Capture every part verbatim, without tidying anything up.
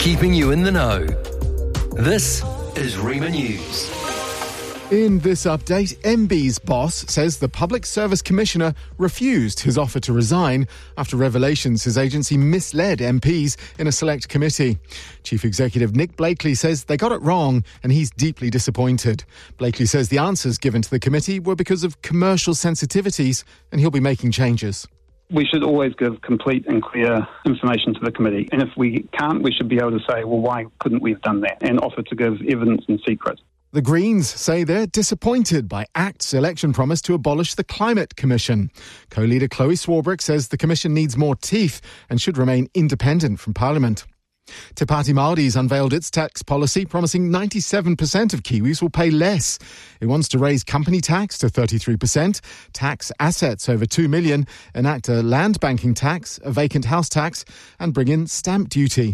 keeping you in the know. This is Rima News. In this update, M B's boss says the Public Service Commissioner refused his offer to resign after revelations his agency misled M Ps in a select committee. Chief Executive Nick Blakely says they got it wrong and he's deeply disappointed. Blakely says the answers given to the committee were because of commercial sensitivities and he'll be making changes. We should always give complete and clear information to the committee. And if we can't, we should be able to say, well, why couldn't we have done that? And offer to give evidence in secret. The Greens say they're disappointed by A C T's election promise to abolish the Climate Commission. Co-leader Chloe Swarbrick says the commission needs more teeth and should remain independent from Parliament. Te Pāti Māori's unveiled its tax policy, promising ninety-seven percent of Kiwis will pay less. It wants to raise company tax to thirty-three percent, tax assets over two million dollars, enact a land banking tax, a vacant house tax, and bring in stamp duty.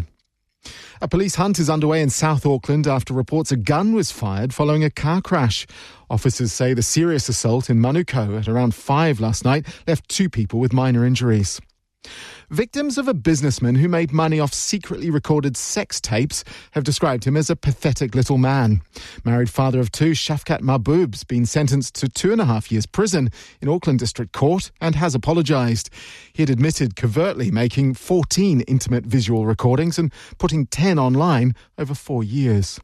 A police hunt is underway in South Auckland after reports a gun was fired following a car crash. Officers say the serious assault in Manukau at around five last night left two people with minor injuries. Victims of a businessman who made money off secretly recorded sex tapes have described him as a pathetic little man. Married father of two, Shafkat Mahboob's been sentenced to two and a half years prison in Auckland District Court and has apologised. He had admitted covertly making fourteen intimate visual recordings and putting ten online over four years.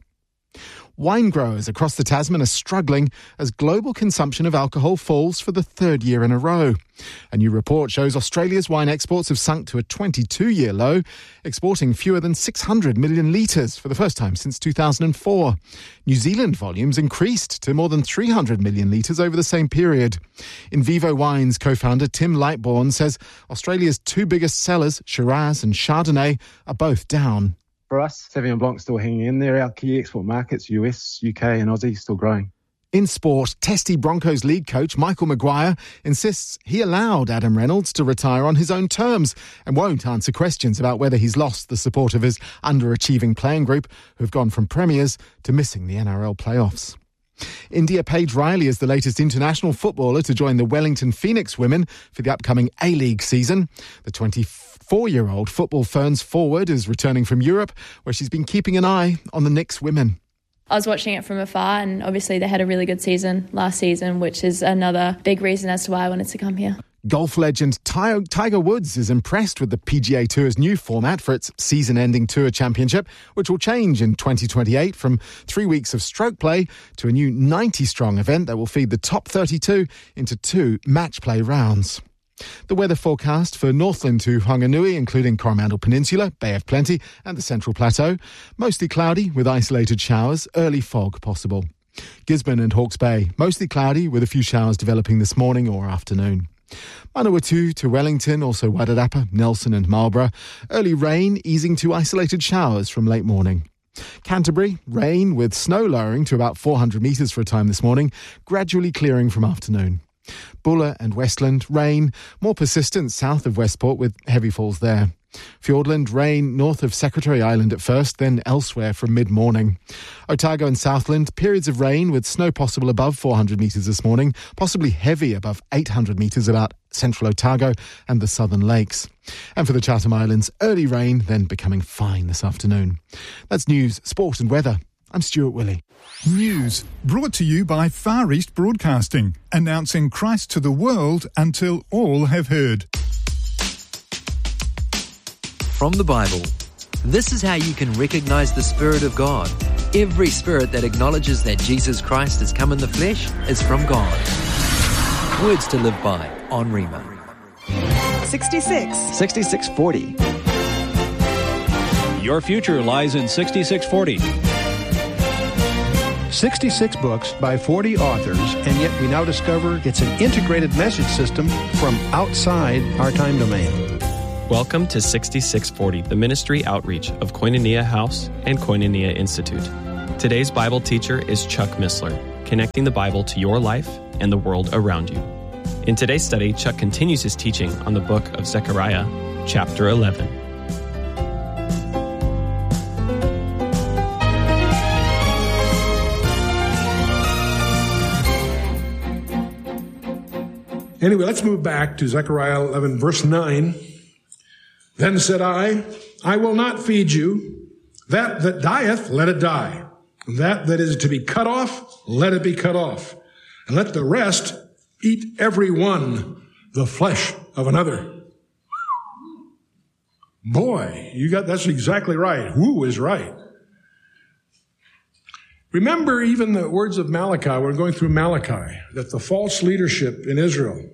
Wine growers across the Tasman are struggling as global consumption of alcohol falls for the third year in a row. A new report shows Australia's wine exports have sunk to a twenty-two-year low, exporting fewer than six hundred million litres for the first time since two thousand four. New Zealand volumes increased to more than three hundred million litres over the same period. In Vivo Wines co-founder Tim Lightbourne says Australia's two biggest sellers, Shiraz and Chardonnay, are both down. For us, Sauvignon Blanc still hanging in there. Our key export markets, U S, U K and Aussie, still growing. In sport, testy Broncos lead coach Michael Maguire insists he allowed Adam Reynolds to retire on his own terms and won't answer questions about whether he's lost the support of his underachieving playing group who have gone from premiers to missing the N R L playoffs. India Paige Riley is the latest international footballer to join the Wellington Phoenix women for the upcoming A-League season. The twenty-four-year-old Football Ferns forward is returning from Europe, where she's been keeping an eye on the Knicks women. I was watching it from afar and obviously they had a really good season last season, which is another big reason as to why I wanted to come here. Golf legend Tiger Woods is impressed with the P G A Tour's new format for its season-ending Tour Championship, which will change in twenty twenty-eight from three weeks of stroke play to a new ninety-strong event that will feed the top thirty-two into two match play rounds. The weather forecast for Northland to Whanganui, including Coromandel Peninsula, Bay of Plenty and the Central Plateau. Mostly cloudy with isolated showers, early fog possible. Gisborne and Hawke's Bay, mostly cloudy with a few showers developing this morning or afternoon. Manawatu to Wellington, also Wairarapa, Nelson and Marlborough. Early rain easing to isolated showers from late morning. Canterbury, rain with snow lowering to about four hundred metres for a time this morning, gradually clearing from afternoon. Buller and Westland, rain, more persistent south of Westport with heavy falls there. Fiordland, rain north of Secretary Island at first, then elsewhere from mid-morning. Otago and Southland, periods of rain with snow possible above four hundred metres this morning, possibly heavy above eight hundred metres about central Otago and the southern lakes. And for the Chatham Islands, early rain, then becoming fine this afternoon. That's news, sport and weather. I'm Stuart Willey. News brought to you by Far East Broadcasting, announcing Christ to the world until all have heard. From the Bible, this is how you can recognize the Spirit of God. Every spirit that acknowledges that Jesus Christ has come in the flesh is from God. Words to live by on Rima. sixty-six. sixty-six forty. Your future lies in sixty-six forty. sixty-six books by forty authors, and yet we now discover it's an integrated message system from outside our time domain. Welcome to sixty-six forty, the ministry outreach of Koinonia House and Koinonia Institute. Today's Bible teacher is Chuck Missler, connecting the Bible to your life and the world around you. In today's study, Chuck continues his teaching on the book of Zechariah, chapter eleven. Anyway, let's move back to Zechariah eleven, verse nine. Then said I, I will not feed you, That that dieth, let it die. That that is to be cut off, let it be cut off. And let the rest eat every one the flesh of another. Boy, you got, that's exactly right. Who is right? Remember even the words of Malachi, we're going through Malachi, that the false leadership in Israel,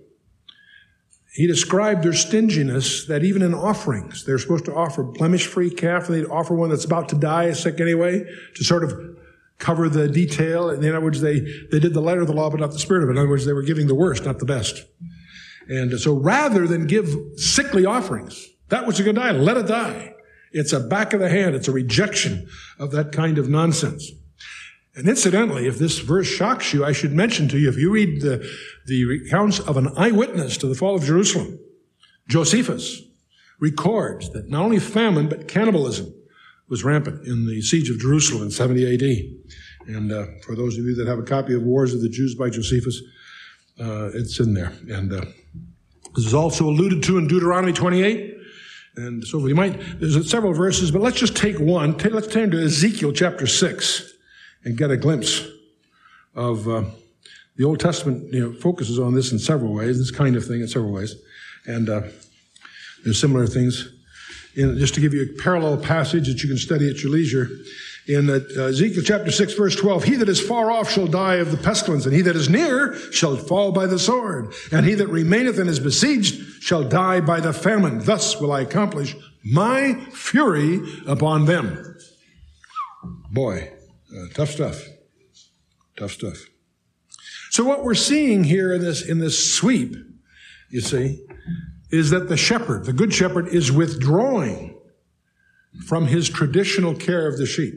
he described their stinginess, that even in offerings, they're supposed to offer blemish-free calf, and they'd offer one that's about to die, sick anyway, to sort of cover the detail. In other words, they, they did the letter of the law, but not the spirit of it. In other words, they were giving the worst, not the best. And so rather than give sickly offerings, that which is going to die, let it die. It's a back of the hand. It's a rejection of that kind of nonsense. And incidentally, if this verse shocks you, I should mention to you, if you read the, the accounts of an eyewitness to the fall of Jerusalem, Josephus records that not only famine, but cannibalism was rampant in the siege of Jerusalem in seventy A D. And uh, for those of you that have a copy of Wars of the Jews by Josephus, uh, it's in there. And uh, this is also alluded to in Deuteronomy twenty-eight. And so we might, there's several verses, but let's just take one. Take, let's turn to Ezekiel chapter six and get a glimpse of uh, the Old Testament. You know, focuses on this in several ways, this kind of thing in several ways. And uh, there's similar things. In, just to give you a parallel passage that you can study at your leisure, in uh, Ezekiel chapter six, verse twelve, he that is far off shall die of the pestilence, and he that is near shall fall by the sword, and he that remaineth and is besieged shall die by the famine. Thus will I accomplish my fury upon them. Boy, uh, tough stuff. Tough stuff. So what we're seeing here in this, in this sweep, you see, is that the shepherd, the good shepherd, is withdrawing from his traditional care of the sheep.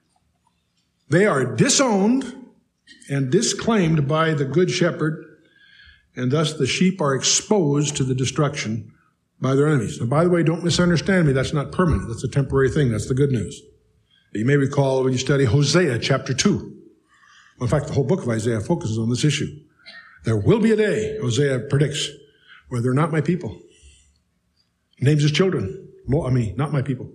They are disowned and disclaimed by the good shepherd, and thus the sheep are exposed to the destruction by their enemies. And by the way, don't misunderstand me. That's not permanent. That's a temporary thing. That's the good news. You may recall when you study Hosea chapter two. In fact, the whole book of Isaiah focuses on this issue. There will be a day, Hosea predicts, where they're not my people. He names his children. I mean, not my people.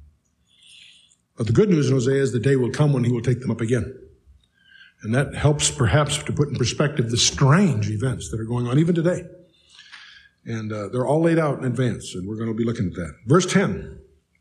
But the good news in Hosea is the day will come when he will take them up again. And that helps perhaps to put in perspective the strange events that are going on even today. And uh, they're all laid out in advance, and we're going to be looking at that. Verse ten.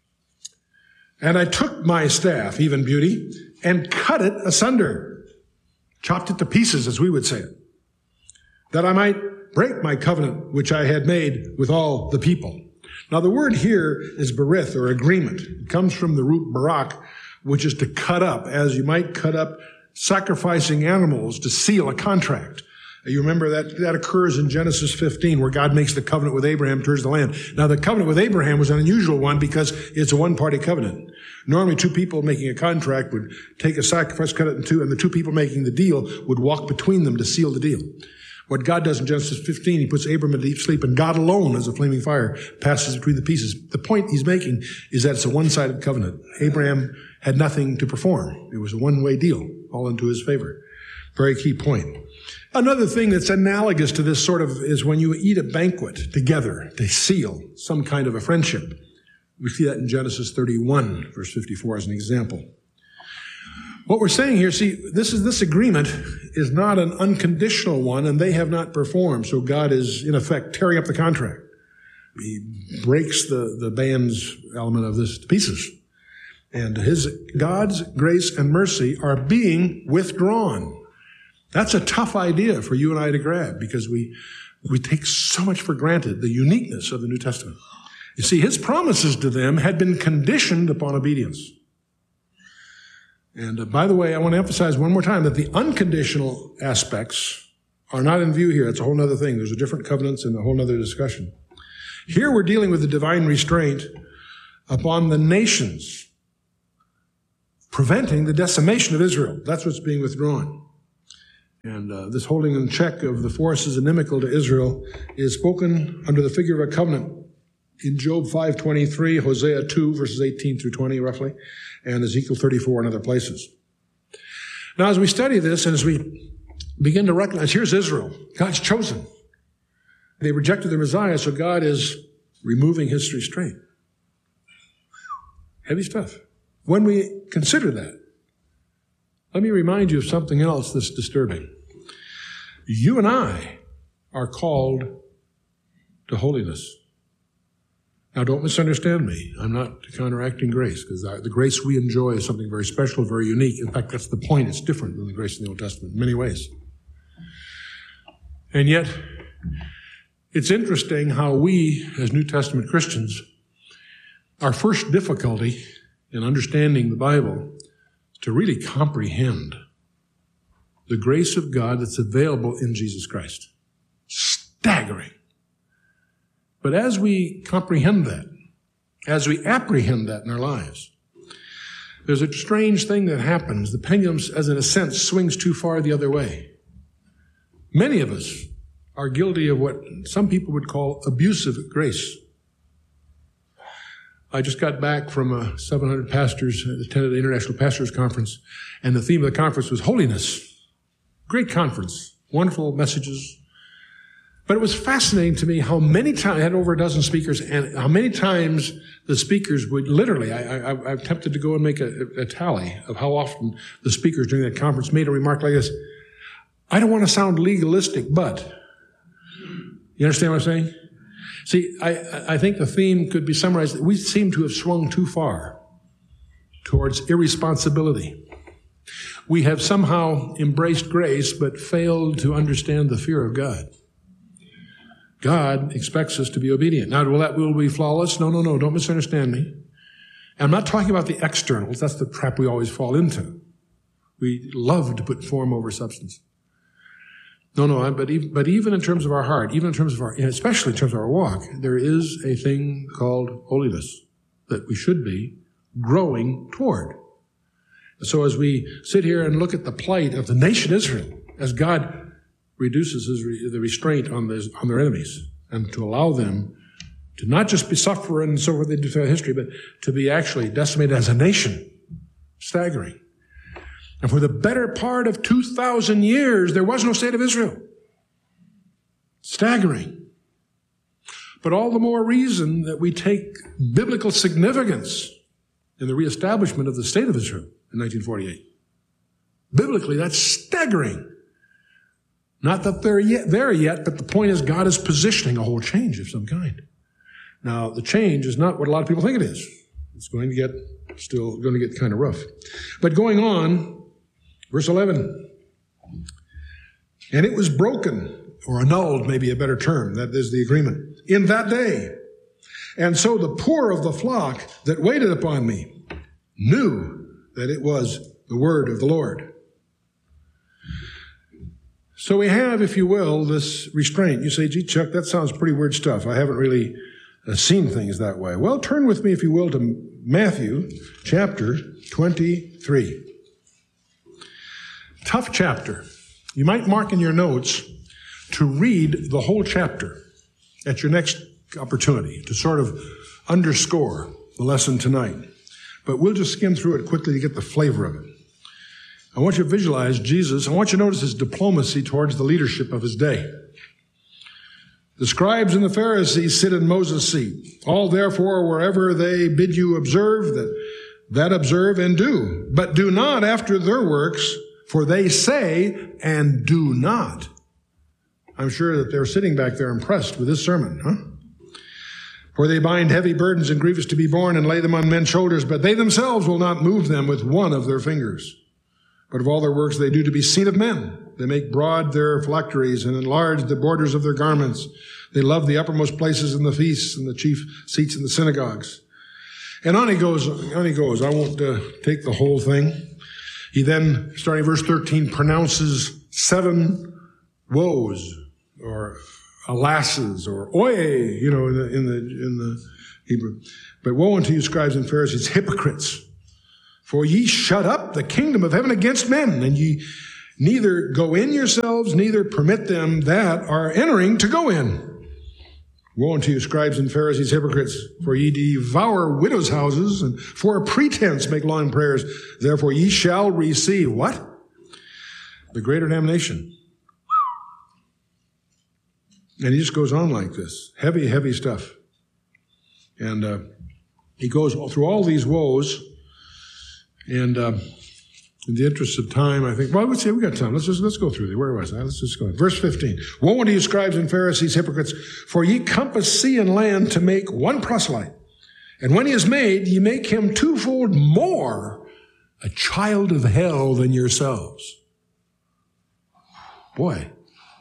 And I took my staff, even beauty, and cut it asunder. Chopped it to pieces, as we would say it. That I might break my covenant, which I had made with all the people. Now, the word here is berith, or agreement. It comes from the root barak, which is to cut up, as you might cut up sacrificing animals to seal a contract. You remember that that occurs in Genesis fifteen, where God makes the covenant with Abraham towards the land. Now, the covenant with Abraham was an unusual one because it's a one-party covenant. Normally, two people making a contract would take a sacrifice, cut it in two, and the two people making the deal would walk between them to seal the deal. What God does in Genesis fifteen, he puts Abram in deep sleep, and God alone, as a flaming fire, passes between the pieces. The point he's making is that it's a one-sided covenant. Abraham had nothing to perform. It was a one-way deal, all into his favor. Very key point. Another thing that's analogous to this sort of is when you eat a banquet together to seal some kind of a friendship. We see that in Genesis thirty-one, verse fifty-four, as an example. What we're saying here, see, this is this agreement is not an unconditional one, and they have not performed. So God is, in effect, tearing up the contract. He breaks the, the bands element of this to pieces. And his God's grace and mercy are being withdrawn. That's a tough idea for you and I to grab, because we we take so much for granted the uniqueness of the New Testament. You see, his promises to them had been conditioned upon obedience. And uh, by the way, I want to emphasize one more time that the unconditional aspects are not in view here. It's a whole other thing. There's a different covenants and a whole other discussion. Here we're dealing with the divine restraint upon the nations, preventing the decimation of Israel. That's what's being withdrawn. And uh, this holding in check of the forces inimical to Israel is spoken under the figure of a covenant in Job five twenty-three, Hosea two, verses eighteen through twenty, roughly, and Ezekiel thirty-four and other places. Now, as we study this and as we begin to recognize, here's Israel, God's chosen. They rejected the Messiah, so God is removing his restraint. Heavy stuff. When we consider that, let me remind you of something else that's disturbing. You and I are called to holiness. Now, don't misunderstand me. I'm not counteracting grace, because the grace we enjoy is something very special, very unique. In fact, that's the point. It's different than the grace in the Old Testament in many ways. And yet, it's interesting how we, as New Testament Christians, our first difficulty in understanding the Bible is to really comprehend the grace of God that's available in Jesus Christ. Staggering. But as we comprehend that, as we apprehend that in our lives, there's a strange thing that happens. The pendulum, as in a sense, swings too far the other way. Many of us are guilty of what some people would call abusive grace. I just got back from a seven hundred pastors, attended the International Pastors Conference, and the theme of the conference was holiness. Great conference, wonderful messages. But it was fascinating to me how many times, I had over a dozen speakers, and how many times the speakers would literally, I, I, I've tempted to go and make a, a tally of how often the speakers during that conference made a remark like this. I don't want to sound legalistic, but, you understand what I'm saying? See, I, I think the theme could be summarized that we seem to have swung too far towards irresponsibility. We have somehow embraced grace, but failed to understand the fear of God. God expects us to be obedient. Now, will that will be flawless? No, no, no. Don't misunderstand me. I'm not talking about the externals. That's the trap we always fall into. We love to put form over substance. No, no. But even, but even in terms of our heart, even in terms of our, especially in terms of our walk, there is a thing called holiness that we should be growing toward. So as we sit here and look at the plight of the nation Israel, as God reduces his re- the restraint on, this, on their enemies, and to allow them to not just be suffering and so forth they do throughout history, but to be actually decimated as a nation. Staggering. And for the better part of two thousand years, there was no state of Israel. Staggering. But all the more reason that we take biblical significance in the reestablishment of the state of Israel in nineteen forty-eight. Biblically, that's staggering. Not that they're yet, there yet, but the point is God is positioning a whole change of some kind. Now, the change is not what a lot of people think it is. It's going to get, still going to get kind of rough. But going on, verse eleven. And it was broken, or annulled may be a better term, that is the agreement, in that day. And so the poor of the flock that waited upon me knew that it was the word of the Lord. So we have, if you will, this restraint. You say, gee, Chuck, that sounds pretty weird stuff. I haven't really uh, seen things that way. Well, turn with me, if you will, to Matthew chapter twenty-three. Tough chapter. You might mark in your notes to read the whole chapter at your next opportunity to sort of underscore the lesson tonight. But we'll just skim through it quickly to get the flavor of it. I want you to visualize Jesus. I want you to notice his diplomacy towards the leadership of his day. The scribes and the Pharisees sit in Moses' seat. All therefore, wherever they bid you observe, that, that observe and do. But do not after their works, for they say and do not. I'm sure that they're sitting back there impressed with this sermon, huh? For they bind heavy burdens and grievous to be borne and lay them on men's shoulders, but they themselves will not move them with one of their fingers. But of all their works they do to be seen of men. They make broad their phylacteries and enlarge the borders of their garments. They love the uppermost places in the feasts and the chief seats in the synagogues. And on he goes, on he goes. I won't uh, take the whole thing. He then, starting verse thirteen, pronounces seven woes, or alasses, or oye, you know, in the, in the, in the Hebrew. But woe unto you, scribes and Pharisees, hypocrites! For ye shut up the kingdom of heaven against men, and ye neither go in yourselves, neither permit them that are entering to go in. Woe unto you, scribes and Pharisees, hypocrites, for ye devour widows' houses, and for a pretense make long prayers. Therefore ye shall receive what? The greater damnation. And he just goes on like this. Heavy, heavy stuff. And uh, he goes through all these woes. And uh, in the interest of time, I think, well, let's see, we got time. Let's just, let's go through there. Where was I? Let's just go ahead. Verse fifteen. Woe unto you, scribes and Pharisees, hypocrites, for ye compass sea and land to make one proselyte. And when he is made, ye make him twofold more a child of hell than yourselves. Boy.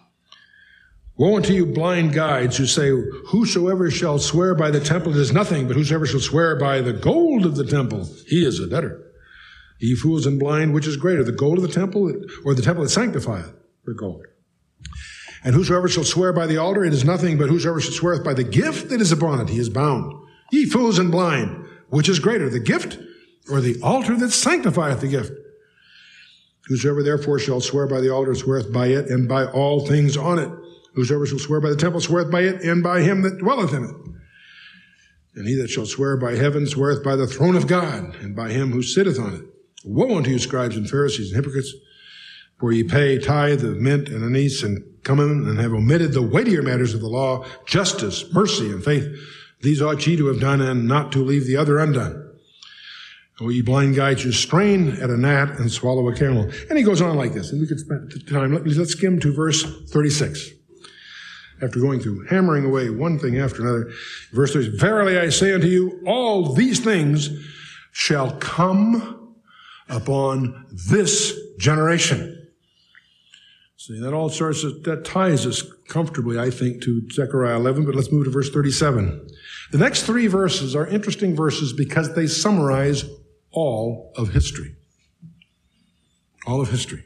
Woe unto you, blind guides, who say, whosoever shall swear by the temple is nothing, but whosoever shall swear by the gold of the temple, he is a debtor. Ye fools and blind, which is greater, the gold of the temple or the temple that sanctifieth the gold? And whosoever shall swear by the altar, it is nothing, but whosoever shall sweareth by the gift that is upon it, he is bound. Ye fools and blind, which is greater, the gift or the altar that sanctifieth the gift? Whosoever therefore shall swear by the altar sweareth by it and by all things on it. Whosoever shall swear by the temple sweareth by it and by him that dwelleth in it. And he that shall swear by heaven sweareth by the throne of God and by him who sitteth on it. Woe unto you, scribes and Pharisees and hypocrites, for ye pay tithe of mint and anise and cumin, and have omitted the weightier matters of the law, justice, mercy, and faith. These ought ye to have done, and not to leave the other undone. O ye blind guides, you strain at a gnat and swallow a camel. And he goes on like this, and we could spend time. Let's skim to verse thirty-six. After going through, hammering away one thing after another. Verse thirty, verily I say unto you, all these things shall come upon this generation. See, that all sorts of, that ties us comfortably, I think, to Zechariah eleven, but let's move to verse thirty-seven. The next three verses are interesting verses because they summarize all of history. All of history.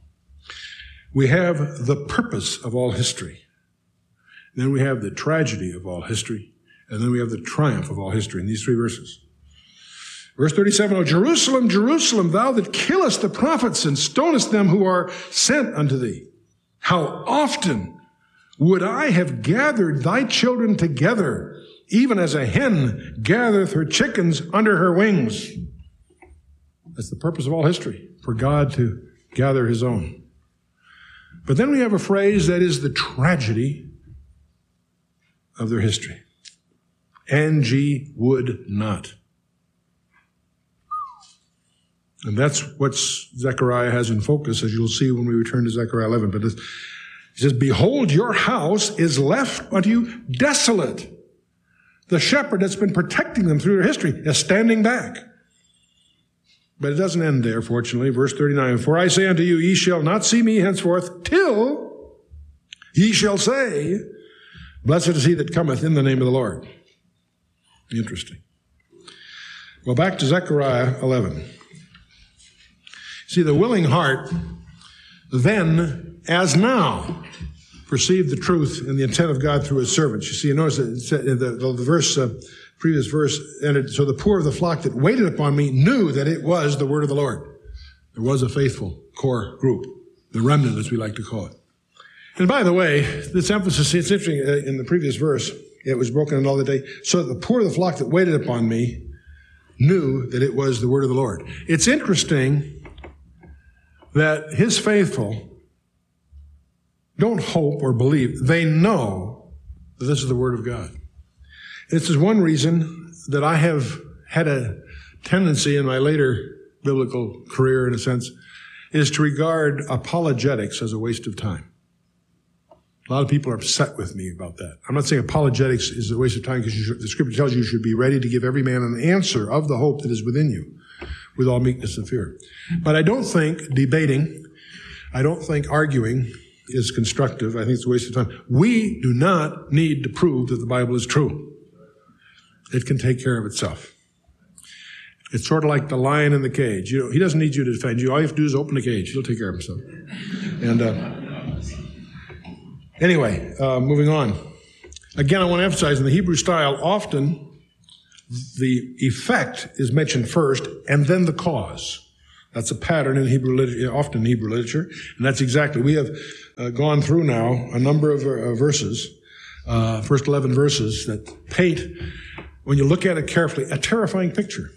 We have the purpose of all history. Then we have the tragedy of all history, and then we have the triumph of all history in these three verses. Verse thirty-seven, O Jerusalem, Jerusalem, thou that killest the prophets and stonest them who are sent unto thee. How often would I have gathered thy children together, even as a hen gathereth her chickens under her wings. That's the purpose of all history, for God to gather his own. But then we have a phrase that is the tragedy of their history. And ye would not. And that's what Zechariah has in focus, as you'll see when we return to Zechariah eleven. But it says, behold, your house is left unto you desolate. The shepherd that's been protecting them through their history is standing back. But it doesn't end there, fortunately. Verse thirty-nine, for I say unto you, ye shall not see me henceforth till ye shall say, blessed is he that cometh in the name of the Lord. Interesting. Well, back to Zechariah eleven. See, the willing heart then, as now, perceived the truth and the intent of God through his servants. You see, you notice that the, the, the verse, uh, previous verse ended, so the poor of the flock that waited upon me knew that it was the word of the Lord. There was a faithful core group, the remnant, as we like to call it. And by the way, this emphasis, it's interesting, uh, in the previous verse, it was broken in all the day, so that the poor of the flock that waited upon me knew that it was the word of the Lord. It's interesting that his faithful don't hope or believe. They know that this is the word of God. This is one reason that I have had a tendency in my later biblical career, in a sense, is to regard apologetics as a waste of time. A lot of people are upset with me about that. I'm not saying apologetics is a waste of time because the scripture tells you you should be ready to give every man an answer of the hope that is within you with all meekness and fear. But I don't think debating, I don't think arguing is constructive. I think it's a waste of time. We do not need to prove that the Bible is true. It can take care of itself. It's sort of like the lion in the cage. You know, he doesn't need you to defend you. All you have to do is open the cage. He'll take care of himself. And uh, anyway, uh, moving on. Again, I want to emphasize in the Hebrew style, often the effect is mentioned first and then the cause. That's a pattern in Hebrew literature, often in Hebrew literature, and that's exactly. We have uh, gone through now a number of uh, verses, uh, first eleven verses that paint, when you look at it carefully, a terrifying picture.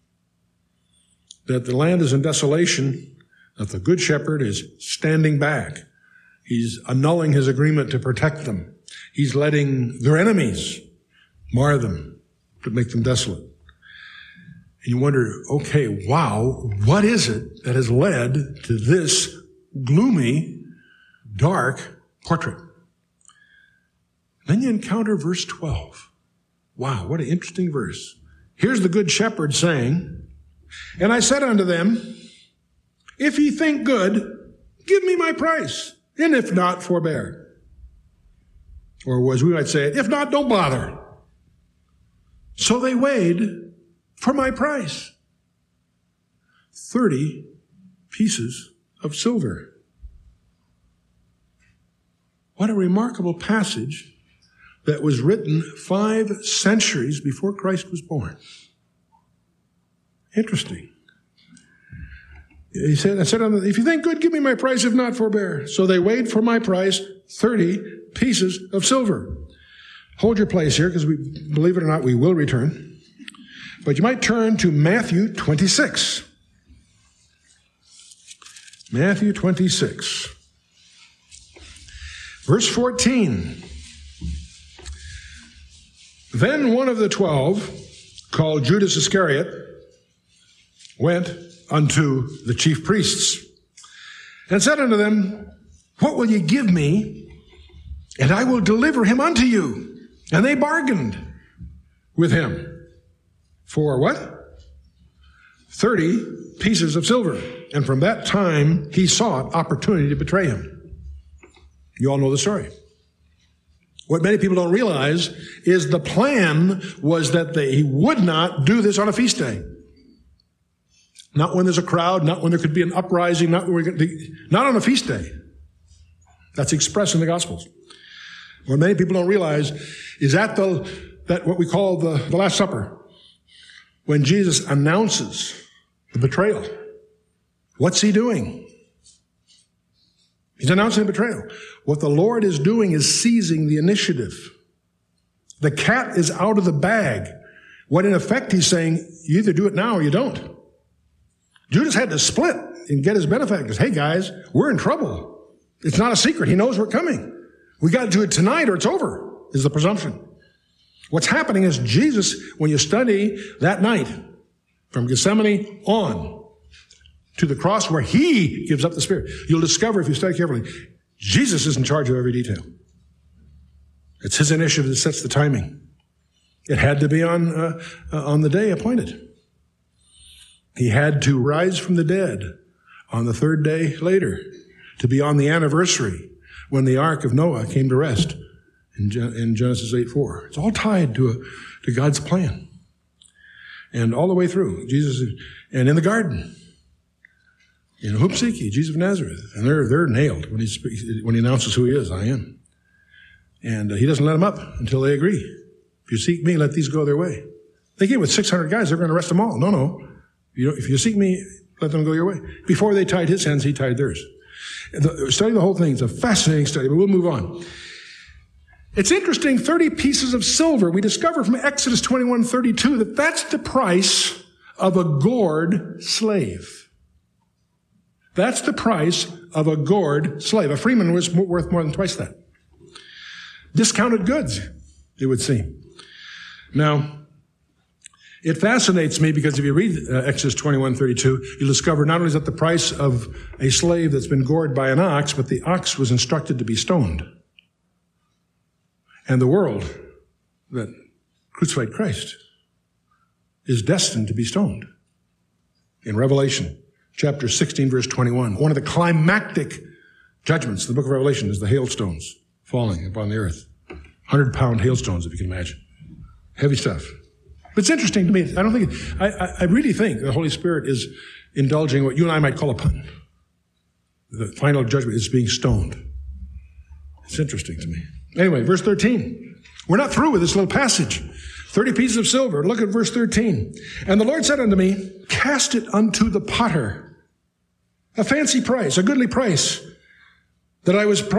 That the land is in desolation, that the good shepherd is standing back. He's annulling his agreement to protect them. He's letting their enemies mar them, to make them desolate. And you wonder, okay, wow, what is it that has led to this gloomy, dark portrait? Then you encounter verse twelve. Wow, what an interesting verse. Here's the good shepherd saying, and I said unto them, if ye think good, give me my price, and if not, forbear. Or as we might say, if not, don't bother. So they weighed for my price thirty pieces of silver. What a remarkable passage that was written five centuries before Christ was born. Interesting. He said, I said, if you think good, give me my price. If not, forbear. So they weighed for my price thirty pieces of silver. Hold your place here, because we, believe it or not, we will return. But you might turn to Matthew twenty-six. Matthew twenty-six. Verse fourteen. Then one of the twelve, called Judas Iscariot, went unto the chief priests and said unto them, what will ye give me, and I will deliver him unto you? And they bargained with him for what? thirty pieces of silver. And from that time, he sought opportunity to betray him. You all know the story. What many people don't realize is the plan was that they, he would not do this on a feast day. Not when there's a crowd, not when there could be an uprising, not, not on a feast day. That's expressed in the Gospels. What many people don't realize is at the, that what we call the, the Last Supper, when Jesus announces the betrayal, what's he doing? He's announcing the betrayal. What the Lord is doing is seizing the initiative. The cat is out of the bag. What in effect he's saying, you either do it now or you don't. Judas had to split and get his benefactors. Hey guys, we're in trouble. It's not a secret. He knows we're coming. We got to do it tonight or it's over, is the presumption. What's happening is Jesus, when you study that night, from Gethsemane on to the cross where he gives up the Spirit, you'll discover if you study carefully, Jesus is in charge of every detail. It's his initiative that sets the timing. It had to be on, uh, uh, on the day appointed. He had to rise from the dead on the third day later to be on the anniversary when the ark of Noah came to rest in, Gen- in Genesis eight four. It's all tied to, a, to God's plan. And all the way through, Jesus, and in the garden, you know, whom seek ye? Jesus of Nazareth. And they're, they're nailed when he speaks, when he announces who he is, I am. And uh, he doesn't let them up until they agree. If you seek me, let these go their way. They came with six hundred guys, they're going to arrest them all. No, no. You know, if you seek me, let them go your way. Before they tied his hands, he tied theirs. The, study the whole thing. It's a fascinating study, but we'll move on. It's interesting, thirty pieces of silver. We discover from Exodus twenty-one thirty-two that that's the price of a gored slave. That's the price of a gored slave. A freeman was worth more than twice that. Discounted goods, it would seem. Now, it fascinates me because if you read uh, Exodus twenty-one thirty-two, you'll discover not only is that the price of a slave that's been gored by an ox, but the ox was instructed to be stoned. And the world that crucified Christ is destined to be stoned. In Revelation chapter sixteen, verse twenty-one, one of the climactic judgments in the book of Revelation is the hailstones falling upon the earth. one hundred pound hailstones, if you can imagine. Heavy stuff. But it's interesting to me. I don't think, I, I, I really think the Holy Spirit is indulging what you and I might call a pun. The final judgment is being stoned. It's interesting to me. Anyway, verse thirteen. We're not through with this little passage. thirty pieces of silver. Look at verse thirteen. And the Lord said unto me, cast it unto the potter. A fancy price, a goodly price that I was